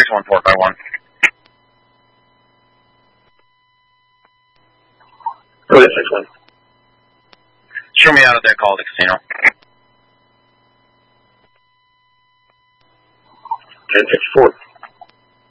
61451. Go ahead, 61. Show me out of that call to casino. 1054.